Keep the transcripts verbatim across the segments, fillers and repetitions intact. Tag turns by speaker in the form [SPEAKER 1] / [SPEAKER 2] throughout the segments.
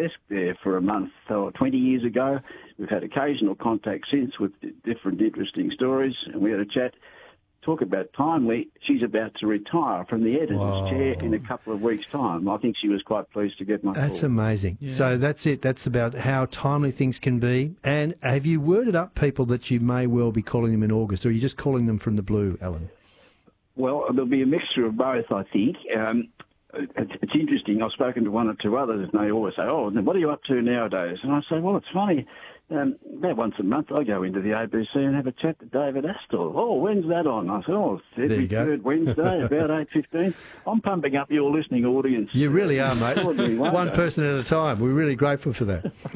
[SPEAKER 1] desk there for a month or twenty years ago. We've had occasional contact since with different interesting stories, and we had a chat. Talk about timely. She's about to retire from the editor's
[SPEAKER 2] Wow.
[SPEAKER 1] chair in a couple of weeks' time. I think she was quite pleased to get my
[SPEAKER 2] That's
[SPEAKER 1] call.
[SPEAKER 2] amazing.
[SPEAKER 3] Yeah.
[SPEAKER 2] So that's it. That's about how timely things can be. And have you worded up people that you may well be calling them in August, or are you just calling them from the blue, Alan?
[SPEAKER 1] Well, there'll be a mixture of both, I think. Um, it's, it's interesting. I've spoken to one or two others, and they always say, oh, what are you up to nowadays? And I say, well, it's funny. Um, about once a month, I go into the A B C and have a chat to David Astle. Oh, when's that on? I said, oh, it's every third Wednesday, about eight fifteen. I'm pumping up your listening audience.
[SPEAKER 2] You really are, mate.
[SPEAKER 1] Extraordinary
[SPEAKER 2] One
[SPEAKER 1] wonder.
[SPEAKER 2] person at a time. We're really grateful for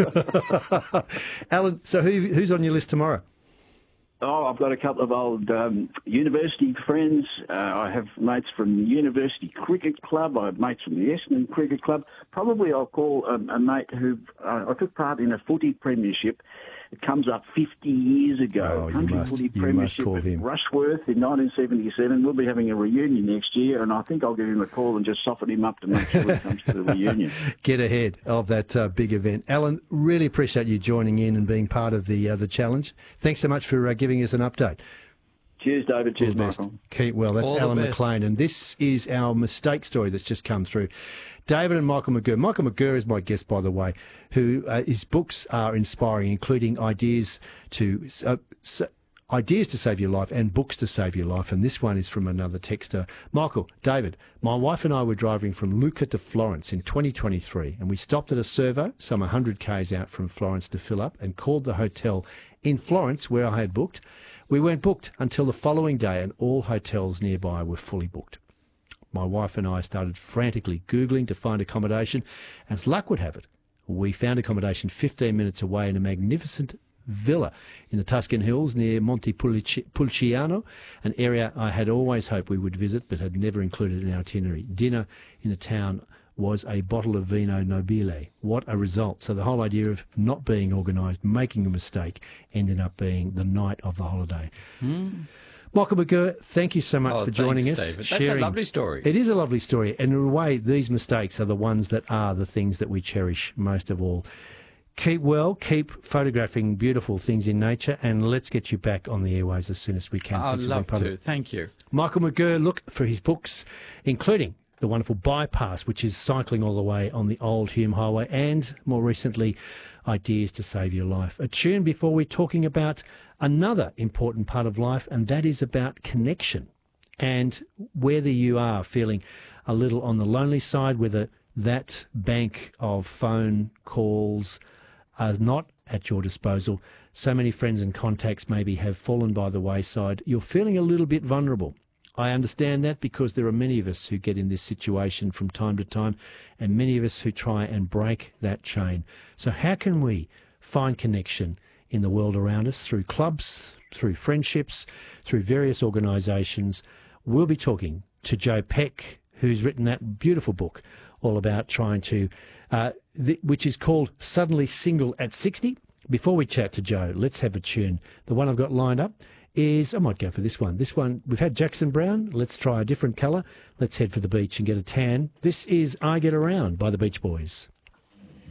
[SPEAKER 2] that. Alan, so who, who's on your list tomorrow?
[SPEAKER 1] Oh, I've got a couple of old um, university friends. Uh, I have mates from the University Cricket Club. I have mates from the Essendon Cricket Club. Probably I'll call a, a mate who uh, I took part in a footy premiership. It comes up fifty years ago.
[SPEAKER 2] Oh, you
[SPEAKER 1] Country
[SPEAKER 2] must-
[SPEAKER 1] footy
[SPEAKER 2] you
[SPEAKER 1] premiership
[SPEAKER 2] must call
[SPEAKER 1] at
[SPEAKER 2] him.
[SPEAKER 1] Rushworth in nineteen seventy-seven. We'll be having a reunion next year, and I think I'll give him a call and just soften him up to make sure he comes to the reunion.
[SPEAKER 2] Get ahead of that uh, big event. Alan, really appreciate you joining in and being part of the uh, the challenge. Thanks so much for uh, giving us an update.
[SPEAKER 1] Cheers, David. Cheers,
[SPEAKER 2] All the best.
[SPEAKER 1] Michael.
[SPEAKER 2] Keep well. That's
[SPEAKER 3] All the
[SPEAKER 2] Alan
[SPEAKER 3] best.
[SPEAKER 2] McLean, and this is our mistake story that's just come through. David and Michael McGurr. Michael McGurr is my guest, by the way, who uh, his books are inspiring, including ideas to uh, s- ideas to save your life and books to save your life. And this one is from another texter. Michael, David, my wife and I were driving from Lucca to Florence in twenty twenty-three, and we stopped at a servo some one hundred kays out from Florence to fill up and called the hotel in Florence where I had booked. We weren't booked until the following day, and all hotels nearby were fully booked. My wife and I started frantically Googling to find accommodation. As luck would have it, we found accommodation fifteen minutes away in a magnificent villa in the Tuscan Hills near Monte Pulci- Pulciano, an area I had always hoped we would visit but had never included in our itinerary. Dinner in the town was a bottle of Vino Nobile. What a result. So the whole idea of not being organised, making a mistake, ended up being the night of the holiday. Michael McGurr, thank you so much
[SPEAKER 3] Oh,
[SPEAKER 2] for joining
[SPEAKER 3] thanks,
[SPEAKER 2] us.
[SPEAKER 3] David. That's a lovely story.
[SPEAKER 2] It is a lovely story. And in a way, these mistakes are the ones that are the things that we cherish most of all. Keep well, keep photographing beautiful things in nature, and let's get you back on the airways as soon as we can.
[SPEAKER 3] I'd
[SPEAKER 2] Thanks for
[SPEAKER 3] love
[SPEAKER 2] being part of
[SPEAKER 3] to.
[SPEAKER 2] it.
[SPEAKER 3] Thank you.
[SPEAKER 2] Michael McGurr, look for his books, including the wonderful Bypass, which is cycling all the way on the old Hume Highway, and more recently, Ideas to Save Your Life. A tune before we're talking about another important part of life, and that is about connection. And whether you are feeling a little on the lonely side, whether that bank of phone calls are not at your disposal, so many friends and contacts maybe have fallen by the wayside, you're feeling a little bit vulnerable. I understand that because there are many of us who get in this situation from time to time, and many of us who try and break that chain. So how can we find connection in the world around us through clubs, through friendships, through various organisations? We'll be talking to Joe Peck, who's written that beautiful book all about trying to, uh, th- which is called Suddenly Single at sixty. Before we chat to Joe, let's have a tune. The one I've got lined up is, I might go for this one. This one, we've had Jackson Brown. Let's try a different colour. Let's head for the beach and get a tan. This is I Get Around by the Beach Boys.